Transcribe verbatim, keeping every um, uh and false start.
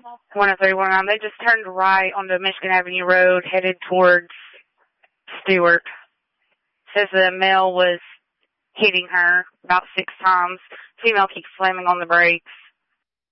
one oh three one nine. They just turned right onto Michigan Avenue Road, headed towards Stewart. Says the male was hitting her about six times. Female keeps slamming on the brakes.